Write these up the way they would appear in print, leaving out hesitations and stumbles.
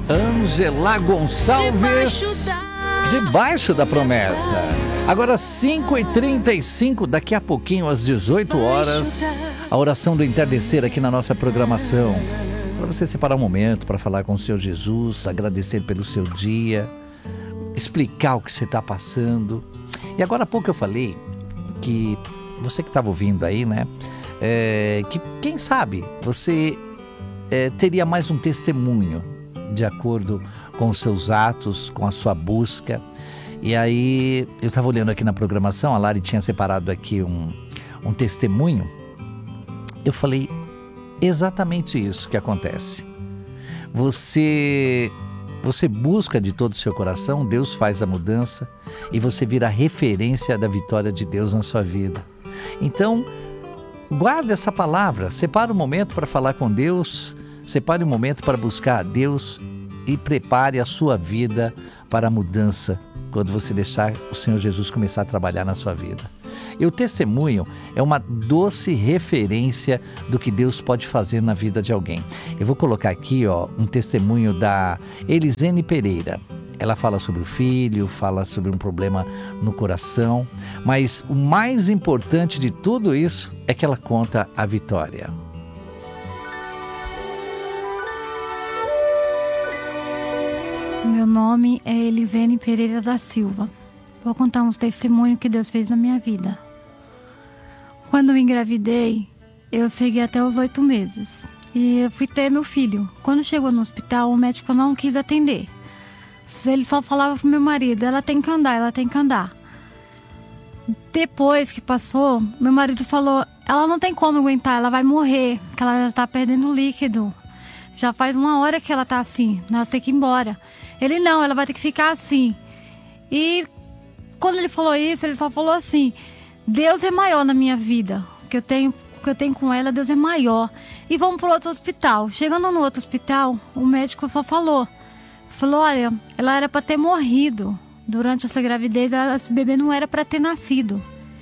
Ângela Gonçalves, Debaixo da Promessa. Agora 5h35, daqui a pouquinho às 18 horas, a oração do entardecer aqui na nossa programação. Para você separar um momento para falar com o Senhor Jesus, agradecer pelo seu dia, explicar o que você está passando. E agora há pouco eu falei que você que estava ouvindo aí, né? Que quem sabe você teria mais um testemunho de acordo com os seus atos, com a sua busca. E aí eu estava olhando aqui na programação, a Lari tinha separado aqui um testemunho. Eu falei, exatamente isso que acontece. Você busca de todo o seu coração, Deus faz a mudança e você vira a referência da vitória de Deus na sua vida. Então, guarde essa palavra, separe um momento para falar com Deus, separe um momento para buscar a Deus e prepare a sua vida para a mudança quando você deixar o Senhor Jesus começar a trabalhar na sua vida. E o testemunho é uma doce referência do que Deus pode fazer na vida de alguém. Eu vou colocar aqui um testemunho da Elisene Pereira. Ela fala sobre o filho, fala sobre um problema no coração, mas o mais importante de tudo isso é que ela conta a vitória. Meu nome é Elisene Pereira da Silva. Vou contar uns testemunhos que Deus fez na minha vida. Quando eu engravidei, eu segui até os 8 meses. E eu fui ter meu filho. Quando chegou no hospital, o médico não quis atender. Ele só falava pro meu marido, ela tem que andar, ela tem que andar. Depois que passou, meu marido falou, ela não tem como aguentar, ela vai morrer, que ela já tá perdendo líquido. Já faz 1 hora que ela tá assim, nós temos que ir embora. Ele não, ela vai ter que ficar assim. E quando ele falou isso, ele só falou assim, Deus é maior na minha vida. O que eu tenho com ela, Deus é maior. E vamos para outro hospital. Chegando no outro hospital, o médico só falou, olha, ela era para ter morrido durante essa gravidez, esse bebê não era para ter nascido.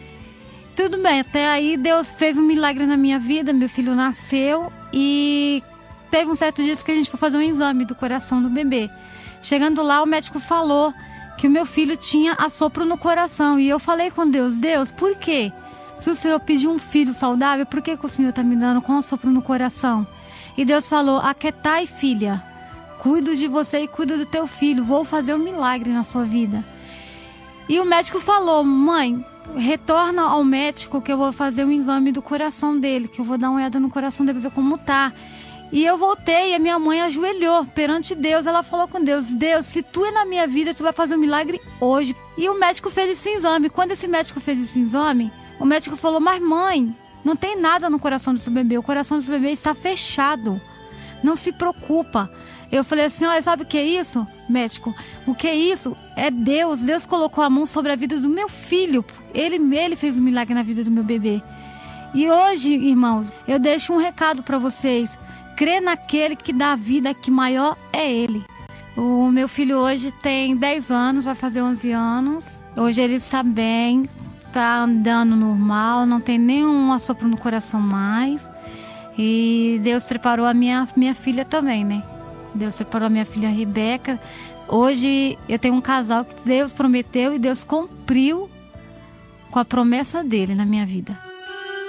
Tudo bem, até aí Deus fez um milagre na minha vida, meu filho nasceu e teve um certo dia que a gente foi fazer um exame do coração do bebê. Chegando lá, o médico falou que o meu filho tinha assopro no coração. E eu falei com Deus, por quê? Se o Senhor pediu um filho saudável, por que o Senhor está me dando com assopro no coração? E Deus falou, aquietai, filha, cuido de você e cuido do teu filho, vou fazer um milagre na sua vida. E o médico falou, mãe, retorna ao médico que eu vou fazer um exame do coração dele, que eu vou dar uma olhada no coração dele, ver como tá. E eu voltei e a minha mãe ajoelhou perante Deus. Ela falou com Deus, se tu é na minha vida, tu vai fazer um milagre hoje. E o médico fez esse exame. Quando esse médico fez esse exame, o médico falou, mas mãe, não tem nada no coração do seu bebê. O coração do seu bebê está fechado. Não se preocupa. Eu falei assim, olha, sabe o que é isso, médico? O que é isso? É Deus. Deus colocou a mão sobre a vida do meu filho. Ele fez um milagre na vida do meu bebê. E hoje, irmãos, eu deixo um recado para vocês. Crê naquele que dá a vida, que maior é Ele. O meu filho hoje tem 10 anos, vai fazer 11 anos. Hoje ele está bem, está andando normal, não tem nenhum assopro no coração mais. E Deus preparou a minha filha também, né? Deus preparou a minha filha Rebeca. Hoje eu tenho um casal que Deus prometeu e Deus cumpriu com a promessa dele na minha vida.